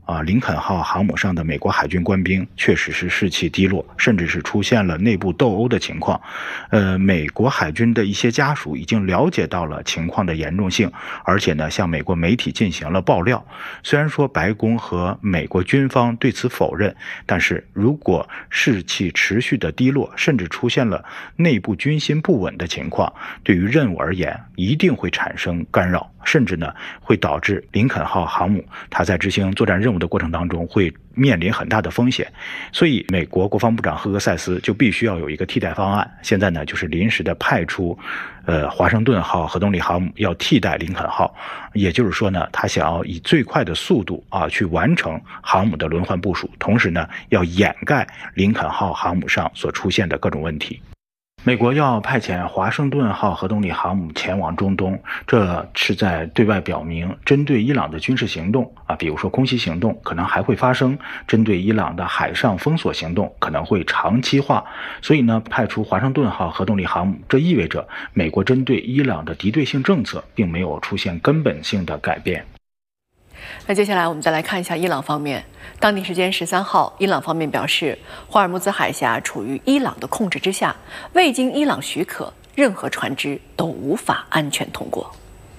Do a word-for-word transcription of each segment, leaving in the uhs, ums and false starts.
啊，林肯号航母上的美国海军官兵确实是士气低落，甚至是出现了内部斗殴的情况。呃，美国海军的一些家属已经了解到了情况的严重性，而且呢，向美国媒体进行了爆料。虽然说白宫和美国军方对此否认，但是如果士气持续的低落，甚至出现了内部军心不稳的情况，对于任务而言一定会产生干扰，甚至呢会导致林肯号航母它在执行作战任务的过程当中会面临很大的风险。所以美国国防部长赫格塞斯就必须要有一个替代方案，现在呢就是临时的派出呃华盛顿号核动力航母要替代林肯号，也就是说呢他想要以最快的速度啊去完成航母的轮换部署，同时呢要掩盖林肯号航母上所出现的各种问题。美国要派遣华盛顿号核动力航母前往中东，这是在对外表明针对伊朗的军事行动啊，比如说空袭行动可能还会发生，针对伊朗的海上封锁行动可能会长期化。所以呢，派出华盛顿号核动力航母，这意味着美国针对伊朗的敌对性政策并没有出现根本性的改变。 那接下来我们再来看一下伊朗方面。当地时间十三号，伊朗方面表示，霍尔木兹海峡处于伊朗的控制之下，未经伊朗许可，任何船只都无法安全通过。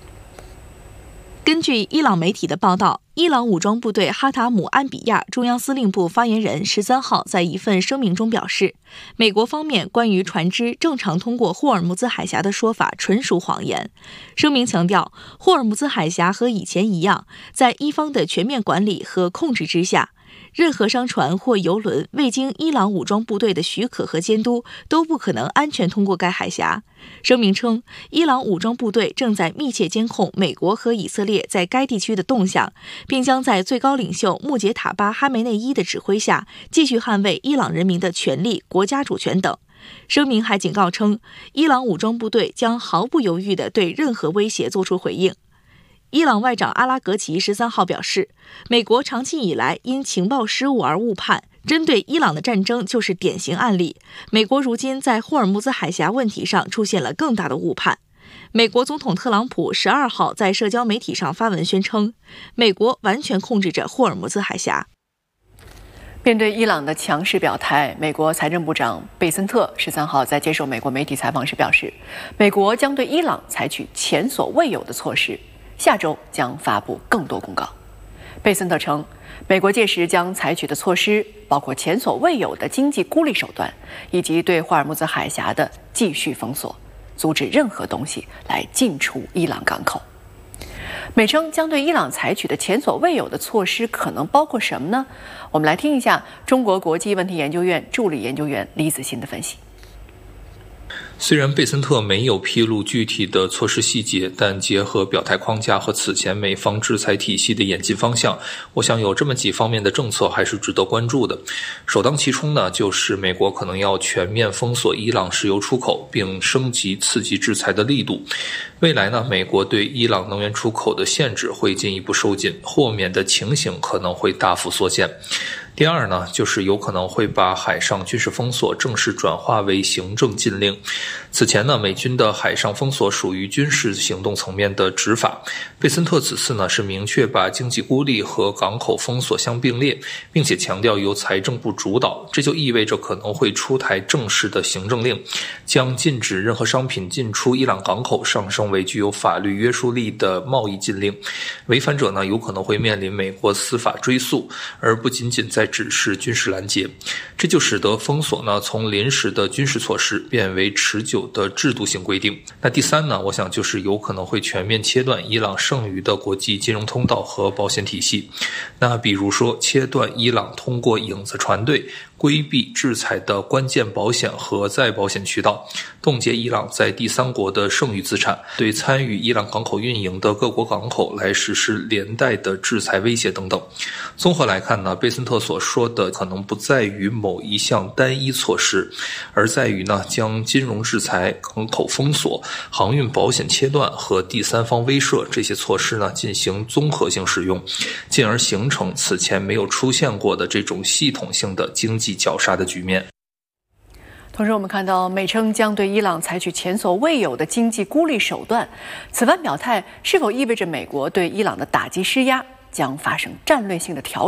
根据伊朗媒体的报道，伊朗武装部队哈塔姆安比亚中央司令部发言人十三号在一份声明中表示，美国方面关于船只正常通过霍尔木兹海峡的说法纯属谎言。声明强调，霍尔木兹海峡和以前一样，在伊方的全面管理和控制之下，任何商船或油轮未经伊朗武装部队的许可和监督，都不可能安全通过该海峡。声明称，伊朗武装部队正在密切监控美国和以色列在该地区的动向，并将在最高领袖穆杰塔巴·哈梅内伊的指挥下，继续捍卫伊朗人民的权利、国家主权等。声明还警告称，伊朗武装部队将毫不犹豫地对任何威胁作出回应。伊朗外长阿拉格齐十三号表示，美国长期以来因情报失误而误判，针对伊朗的战争就是典型案例。美国如今在霍尔木兹海峡问题上出现了更大的误判。美国总统特朗普十二号在社交媒体上发文宣称，美国完全控制着霍尔木兹海峡。 面对伊朗的强势表态，美国财政部长贝森特十三号在接受美国媒体采访时表示，美国将对伊朗采取前所未有的措施，下周将发布更多公告。贝森特称，美国届时将采取的措施包括前所未有的经济孤立手段，以及对霍尔木兹海峡的继续封锁，阻止任何东西来进出伊朗港口。美称将对伊朗采取的前所未有的措施可能包括什么呢？我们来听一下中国国际问题研究院助理研究员李子欣的分析。 虽然贝森特没有披露具体的措施细节，但结合表态框架和此前美方制裁体系的演进方向，我想有这么几方面的政策还是值得关注的。首当其冲呢，就是美国可能要全面封锁伊朗石油出口，并升级刺激制裁的力度。未来呢，美国对伊朗能源出口的限制会进一步收紧，豁免的情形可能会大幅缩减。第二呢，就是有可能会把海上军事封锁正式转化为行政禁令。此前呢，美军的海上封锁属于军事行动层面的执法。贝森特此次呢是明确把经济孤立和港口封锁相并列，并且强调由财政部主导，这就意味着可能会出台正式的行政令，将禁止任何商品进出伊朗港口上升为具有法律约束力的贸易禁令。违反者呢有可能会面临美国司法追诉，而不仅仅在只是军事拦截。这就使得封锁呢从临时的军事措施变为持久的制度性规定。那第三呢，我想就是有可能会全面切断伊朗剩余的国际金融通道和保险体系。那比如说切断伊朗通过影子船队规避制裁的关键保险和再保险渠道，冻结伊朗在第三国的剩余资产，对参与伊朗港口运营的各国港口来实施连带的制裁威胁等等。综合来看呢，贝森特所说的可能不在于某一项单一措施，而在于呢将金融制裁、港口封锁、航运保险切断和第三方威慑这些措施呢进行综合性使用，进而形成此前没有出现过的这种系统性的经济绞杀的局面。 同时我们看到美称将对伊朗采取前所未有的经济孤立手段，此番表态是否意味着美国对伊朗的打击施压将发生战略性的调整？